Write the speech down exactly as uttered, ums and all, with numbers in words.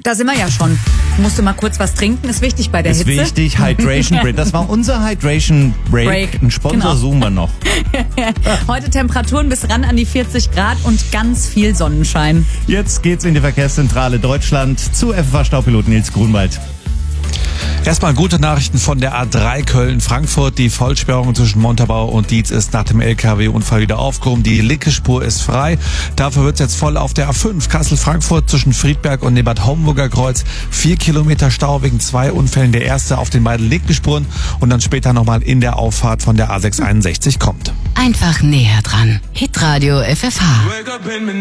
Da sind wir ja schon. Musst du mal kurz was trinken, ist wichtig bei der ist Hitze. Ist wichtig, Hydration Break. Das war unser Hydration Break. Break. Ein Sponsor Genau. suchen wir noch. Heute Temperaturen bis ran an die vierzig Grad und ganz viel Sonnenschein. Jetzt geht's in die Verkehrszentrale Deutschland zu F F H-Staupilot Nils Grunwald. Erstmal gute Nachrichten von der A drei Köln-Frankfurt. Die Vollsperrung zwischen Montabaur und Dietz ist nach dem L K W-Unfall wieder aufgehoben. Die linke Spur ist frei. Dafür wird's jetzt voll auf der A fünf Kassel-Frankfurt zwischen Friedberg und dem Bad Homburger Kreuz. Vier Kilometer Stau wegen zwei Unfällen. Der erste auf den beiden linken Spuren und dann später nochmal in der Auffahrt von der A sechs einundsechzig kommt. Einfach näher dran. Hitradio F F H.